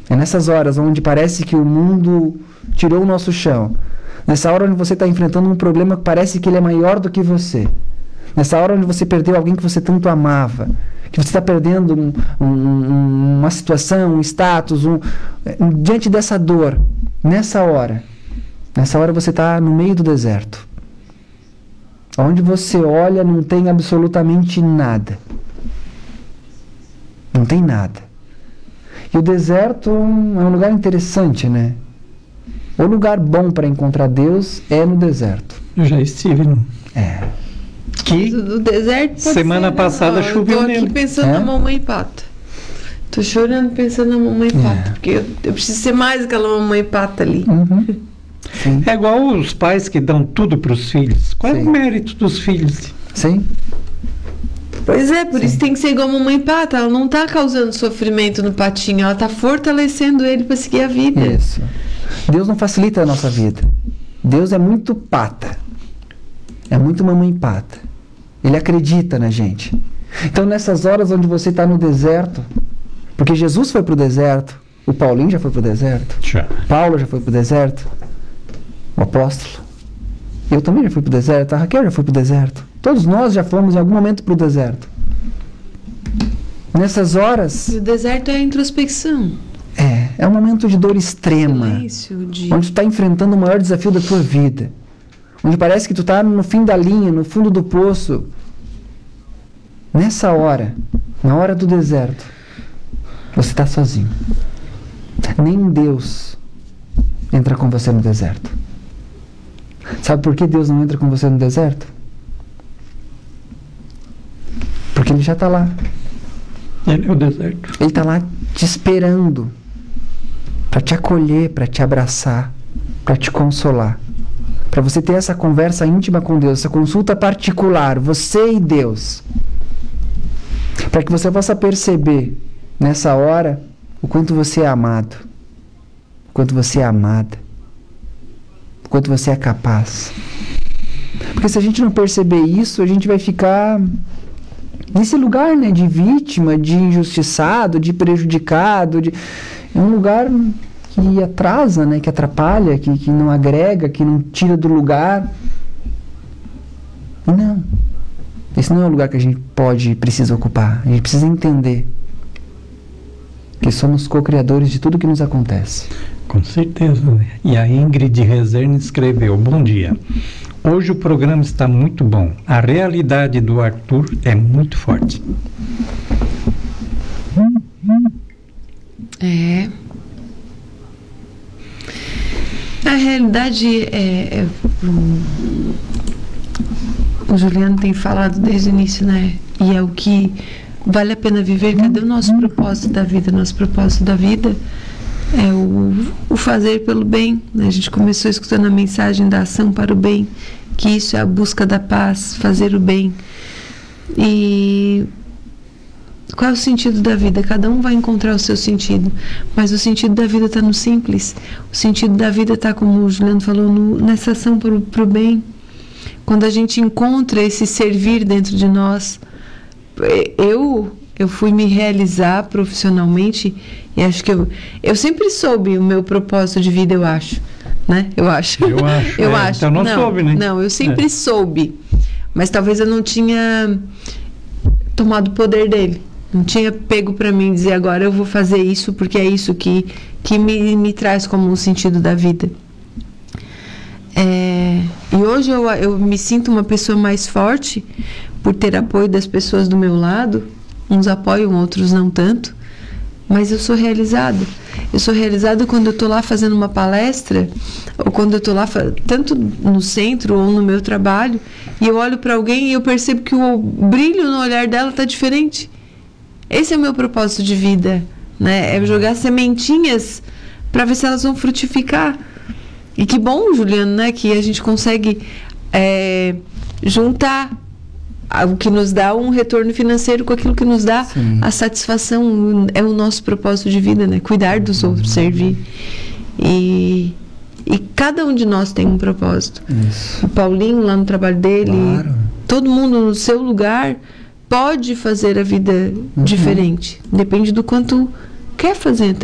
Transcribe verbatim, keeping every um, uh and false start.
É nessas horas onde parece que o mundo tirou o nosso chão. Nessa hora onde você está enfrentando um problema que parece que ele é maior do que você. Nessa hora onde você perdeu alguém que você tanto amava. Que você está perdendo um, um, uma situação, um status. Um, diante dessa dor, nessa hora, nessa hora você está no meio do deserto. Onde você olha não tem absolutamente nada. Não tem nada. E o deserto é um lugar interessante, né? O lugar bom para encontrar Deus é no deserto. Eu já estive no... É. Que do deserto semana ser, passada né? choveu Eu tô nele. aqui pensando É? na mamãe pata. Tô chorando pensando na mamãe pata. É. Porque eu, eu preciso ser mais aquela mamãe pata ali. Uhum. Sim. É igual os pais que dão tudo para os filhos. Qual é Sim. o mérito dos filhos? Sim. Pois é, por Sim. isso tem que ser igual a mamãe pata. Ela não tá causando sofrimento no patinho, ela tá fortalecendo ele para seguir a vida. Isso. Deus não facilita a nossa vida. Deus é muito pata. É muito mamãe pata. Ele acredita na gente. Então, nessas horas onde você está no deserto, porque Jesus foi para o deserto, o Paulinho já foi para o deserto, Já. Paulo já foi para o deserto, o apóstolo. Eu também já fui para o deserto, a Raquel já foi para o deserto. Todos nós já fomos em algum momento para o deserto. Nessas horas, E o deserto é a introspecção. é, é um momento de dor extrema. Silêncio, de... Onde tu está enfrentando o maior desafio da tua vida. Onde parece que tu está no fim da linha, no fundo do poço. Nessa hora, na hora do deserto, você está sozinho. Nem Deus entra com você no deserto. Sabe por que Deus não entra com você no deserto? Porque Ele já está lá. Ele é o deserto. Ele está lá te esperando para te acolher, para te abraçar, para te consolar. Para você ter essa conversa íntima com Deus, essa consulta particular, você e Deus. Para que você possa perceber, nessa hora, o quanto você é amado, o quanto você é amada, o quanto você é capaz. Porque se a gente não perceber isso, a gente vai ficar nesse lugar, né, de vítima, de injustiçado, de prejudicado, de... é um lugar que atrasa, né, que atrapalha, que, que não agrega, que não tira do lugar. Não. Esse não é o lugar que a gente pode e precisa ocupar. A gente precisa entender que somos co-criadores de tudo que nos acontece. Com certeza. Né? E a Ingrid Rezerne escreveu: bom dia. Hoje o programa está muito bom. A realidade do Arthur é muito forte. É. A realidade é, é um, o Juliano tem falado desde o início, né? E é o que vale a pena viver. Cadê o nosso propósito da vida? Nosso propósito da vida é o, o fazer pelo bem, né? A gente começou escutando a mensagem da ação para o bem, que isso é a busca da paz, fazer o bem. E qual é o sentido da vida? Cada um vai encontrar o seu sentido, mas o sentido da vida está no simples. O sentido da vida está, como o Juliano falou, no, nessa ação para o bem. Quando a gente encontra esse servir dentro de nós, eu eu fui me realizar profissionalmente e acho que eu, eu sempre soube o meu propósito de vida, eu acho, né? Eu acho. Eu acho. eu é, acho. Então não, não soube, né? Não, eu sempre é. soube, mas talvez eu não tinha tomado o poder dele. Não tinha pego para mim dizer agora eu vou fazer isso porque é isso que, que me, me traz como um sentido da vida. É, e hoje eu, eu me sinto uma pessoa mais forte por ter apoio das pessoas do meu lado. Uns apoiam, outros não tanto. Mas eu sou realizada. Eu sou realizada quando eu estou lá fazendo uma palestra, ou quando eu estou lá, tanto no centro ou no meu trabalho, e eu olho para alguém e eu percebo que o brilho no olhar dela está diferente. Esse é o meu propósito de vida, né? É jogar sementinhas para ver se elas vão frutificar. E que bom, Juliano, né? Que a gente consegue é, juntar o que nos dá um retorno financeiro com aquilo que nos dá Sim. a satisfação. É o nosso propósito de vida, né? Cuidar dos outros, servir. E, e cada um de nós tem um propósito. Isso. O Paulinho lá no trabalho dele, claro. Todo mundo no seu lugar pode fazer a vida uhum. diferente. Depende do quanto quer fazer